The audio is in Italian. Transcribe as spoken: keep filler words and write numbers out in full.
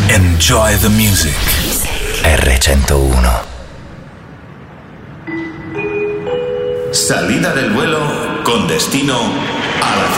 Enjoy the music. erre centouno. Salida del vuelo con destino a la